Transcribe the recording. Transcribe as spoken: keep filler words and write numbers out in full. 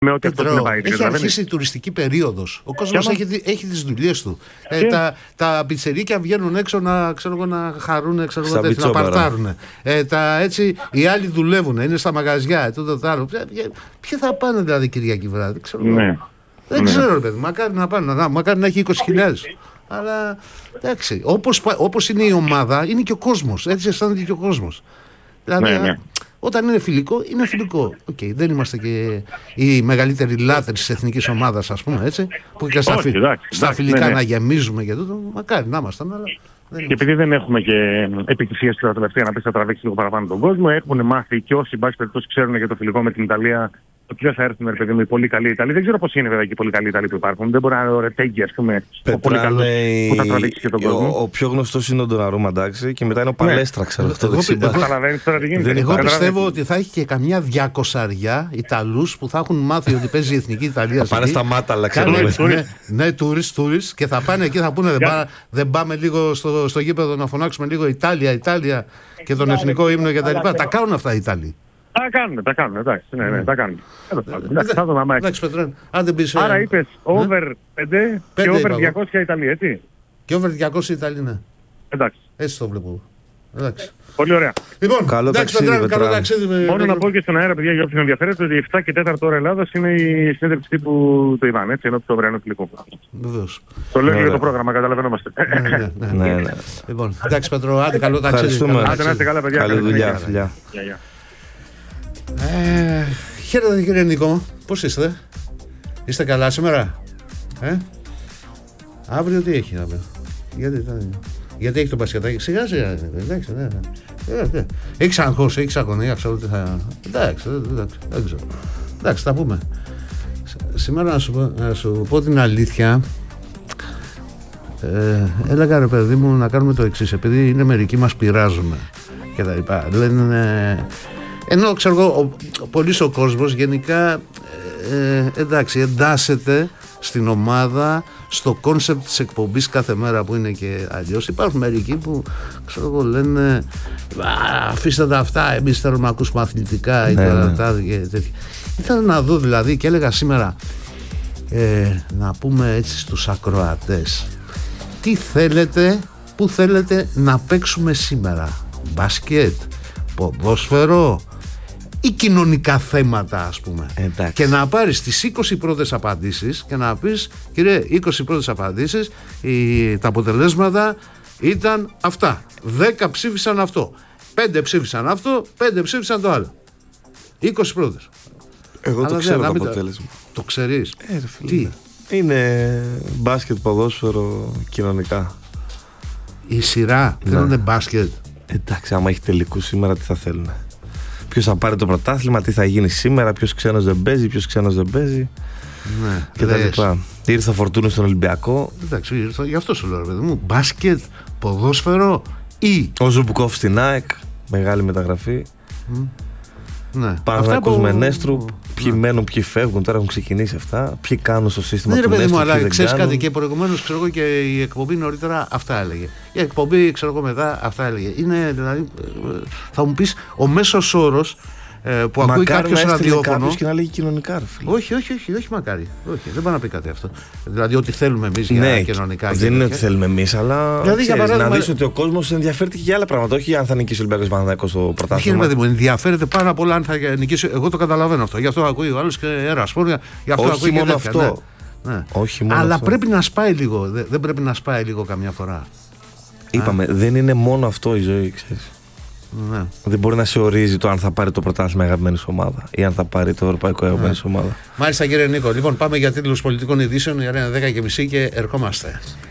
με ό,τι αυτό είναι πάει. Έχει αρχίσει η τουριστική περίοδος. Ο κόσμος έχει, έχει τις δουλειές του. Ε, τα, τα πιτσερίκια βγαίνουν έξω να, ξέρω, να χαρούν, ξέρω, να παρτάρουν. Ε, τα, έτσι, οι άλλοι δουλεύουν, είναι στα μαγαζιά. Τούτο, το άλλο. Ποιοι θα πάνε δηλαδή Κυριακή βράδυ, ξέρω. Ναι. Δεν ναι. ξέρω, παιδί. Μακάρι να πάνε. Να, μακάρι να έχει είκοσι χιλιάδες. Αλλά εντάξει. Όπως, όπως είναι η ομάδα, είναι και ο κόσμος. Έτσι αισθάνεται και ο κόσμος. Δηλαδή, ναι, ναι. Όταν είναι φιλικό, είναι φιλικό. Okay, δεν είμαστε και οι μεγαλύτεροι λάτρεις της εθνικής ομάδας, ας πούμε, έτσι. Που και στα, Όχι, φι... εντάξει, στα εντάξει, φιλικά ναι, ναι. να γεμίζουμε και τούτο. Μακάρι να ήμασταν, αλλά. Δεν και επειδή δεν έχουμε και επιτυχίες στην τελευταία να πει θα τραβήξει λίγο παραπάνω τον κόσμο, έχουν μάθει και όσοι μπας περιπτώσει ξέρουν για το φιλικό με την Ιταλία. Ότι δεν θα έρθουν ρε παιδί μου οι πολύ καλοί Ιταλοί. Δεν ξέρω πώς είναι βέβαια και οι πολύ καλοί Ιταλοί που υπάρχουν. Δεν μπορεί να είναι ο Ρετέγκη, ας πούμε, ο πολύ καλός που θα τραβήξει και τον κόσμο. Ο, ο πιο γνωστός είναι ο Ντοναρούμα, εντάξει, και μετά είναι ο Παλέστρα, ξέρω αυτό το δεξιμπάκ. Εγώ πιστεύω ότι θα έχει και καμιά διακοσαριά Ιταλούς που θα έχουν μάθει ότι παίζει η εθνική Ιταλία. Θα πάνε στα Μάταλα, ξέρω. Ναι, τουρίστ, τουρίστ και θα πάνε εκεί, θα πούνε δεν πάμε λίγο στο γήπεδο να φωνάξουμε λίγο Ιταλία, Ιταλία και τον εθνικό ύμνο κτλ. Τα κάνουν αυτά οι Ιταλοί. Τα κάνουν, τα κάνουν, εντάξει, ναι, ναι, τα κάνουν. Εντάξει, θα το δούμε. Άρα είπες over πέντε και over διακόσια Ιταλοί, έτσι. Και over διακόσια Ιταλοί, ναι. Εντάξει. Έτσι το βλέπω. Εντάξει. Πολύ ωραία. Λοιπόν, καλό εντάξει, ταξίδι, Πετράν, καλό ταξίδι. Με... Μόνο να πω και στον αέρα, παιδιά, για όποιον ενδιαφέρεται, ότι επτά και τέσσερα ώρα Ελλάδας είναι η συνέντευξη τύπου του Ιβάν, έτσι, ενώ το αυριανό φιλικό. Βεβαίως. Το λέω για το πρόγραμμα, καταλαβαίνόμαστε. Ναι, ναι. Λοιπόν, εντάξει, Πέτρο, άντε, καλό ταξίδι. Άντε, να είστε καλά, παιδιά. Καλή δουλειά, φιλιά. Ε, χαίρετε κύριε Νίκο, πώς είστε, είστε καλά σήμερα, ε? Αύριο τι έχει αύριο, γιατί, γιατί έχει το μπασκετάκι, σιγά σιγά, εντάξει, ναι, ναι. Έχεις αγχώς, έχεις αγωνία, ξέρω τι θα, εντάξει, εντάξει, δεν ξέρω, εντάξει, θα πούμε. Σήμερα να σου, να σου πω την αλήθεια, ε, έλεγα ρε παιδί μου να κάνουμε το εξής, επειδή είναι μερικοί μας πειράζουμε και τα λοιπά, λένε... Ενώ ξέρω εγώ, πολύς ο κόσμος γενικά ε, εντάξει, εντάσσεται στην ομάδα, στο κόνσεπτ της εκπομπής κάθε μέρα που είναι και αλλιώς. Υπάρχουν μερικοί που ξέρω εγώ λένε αφήστε τα αυτά, εμείς θέλουμε να ακούσουμε αθλητικά ή ναι, ναι. και τέτοια. Ήθελα να δω δηλαδή και έλεγα σήμερα ε, να πούμε έτσι στους ακροατές τι θέλετε, πού θέλετε να παίξουμε σήμερα, μπάσκετ, ποδόσφαιρο ή κοινωνικά θέματα, ας πούμε. Εντάξει. Και να πάρεις τις είκοσι πρώτες απαντήσεις και να πεις κύριε, είκοσι πρώτες απαντήσεις, οι, τα αποτελέσματα ήταν αυτά, δέκα ψήφισαν αυτό, πέντε ψήφισαν αυτό, πέντε ψήφισαν το άλλο, είκοσι πρώτες. Εγώ αλλά το ξέρω το αποτέλεσμα. Το ξέρεις? Ε, τι είναι? Μπάσκετ, ποδόσφαιρο, κοινωνικά. Η σειρά ναι. Θέλουνε μπάσκετ. Εντάξει, άμα έχει τελικούς σήμερα τι θα θέλουν? Ποιος θα πάρει το πρωτάθλημα, τι θα γίνει σήμερα, ποιος ξένος δεν παίζει, ποιος ξένος δεν παίζει. Ναι, και τα λοιπά. Ήρθε ο Φορτούνης στον Ολυμπιακό. Εντάξει, ήρθα, γι' αυτό σου λέω, παιδί μου. Μπάσκετ, ποδόσφαιρο ή. Ο Ζουμπουκόφ στην ΑΕΚ, μεγάλη μεταγραφή. Mm. Ναι. Παναθηναϊκός με Νέστρου. Ποιοι ναι. μένουν, ποιοι φεύγουν, τώρα έχουν ξεκινήσει αυτά. Ποιοι κάνουν στο σύστημα ναι, του Νέστρου. Ναι, αλλά ξέρεις κάτι, και προηγουμένως ξέρω εγώ και η εκπομπή νωρίτερα αυτά έλεγε. Η εκπομπή ξέρω εγώ μετά αυτά έλεγε. Είναι δηλαδή, θα μου πεις, ο μέσος όρος ε, που ακούει κάποιος ραδιόφωνο. Κάποιος και να λέγει κοινωνικά, ρε φίλε. Όχι, όχι, όχι, όχι μακάρι. Όχι, δεν πάει να πει κάτι αυτό. Δηλαδή, ότι θέλουμε εμείς για ναι, κοινωνικά. Δεν είναι ότι θέλουμε εμείς, αλλά. Δηλαδή, ξέρεις, παράδειγμα... να δεις ότι ο κόσμος ενδιαφέρεται και για άλλα πράγματα. Όχι αν θα νικήσει ο Ολυμπιακός Παναθηναϊκός στο πρωτάθλημα. Όχι, παιδί μου, ενδιαφέρεται πάρα πολλά αν θα νικήσει. Εγώ το καταλαβαίνω αυτό. Γι' αυτό ακούει ο άλλος και Ερασπόρια. Γι' αυτό ακούει μόνο αυτό. Όχι μόνο αλλά αυτό. Πρέπει να σπάει λίγο. Δεν πρέπει να σπάει λίγο καμιά φορά. Είπαμε, δεν είναι μόνο αυτό η ζωή, ξέρεις. Ναι. Δεν μπορεί να σε ορίζει το αν θα πάρει το πρωτάθλημα αγαπημένη ομάδα ή αν θα πάρει το ευρωπαϊκό αγαπημένη ναι. ομάδα. Μάλιστα, κύριε Νίκο. Λοιπόν, πάμε για τίτλους πολιτικών ειδήσεων. Η ώρα είναι δέκα και μισή και ερχόμαστε.